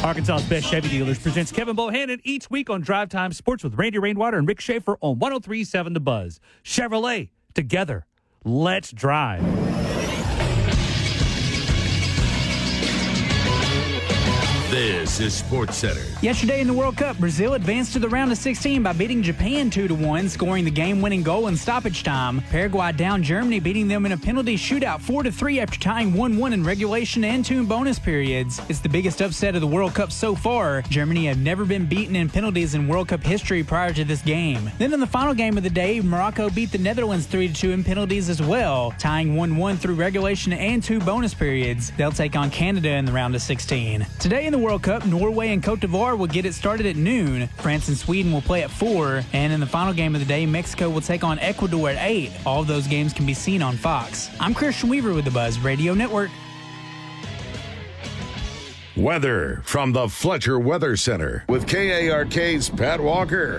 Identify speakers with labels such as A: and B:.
A: Arkansas's Best Chevy Dealers presents Kevin Bohannon each week on Drive Time Sports with Randy Rainwater and Rick Schaefer on 103.7 The Buzz. Chevrolet, together, let's drive.
B: This is SportsCenter.
C: Yesterday in the World Cup, Brazil advanced to the round of 16 by beating Japan 2-1, scoring the game-winning goal in stoppage time. Paraguay downed Germany, beating them in a penalty shootout 4-3 after tying 1-1 in regulation and 2 bonus periods. It's the biggest upset of the World Cup so far. Germany have never been beaten in penalties in World Cup history prior to this game. Then in the final game of the day, Morocco beat the Netherlands 3-2 in penalties as well, tying 1-1 through regulation and 2 bonus periods. They'll take on Canada in the round of 16. Today in the World Cup, Norway and Cote d'Ivoire will get it started at noon. France and Sweden will play at 4. And in the final game of the day, Mexico will take on Ecuador at 8. All of those games can be seen on Fox. I'm Christian Weaver with the Buzz Radio Network.
B: Weather from the Fletcher Weather Center with KARK's Pat Walker.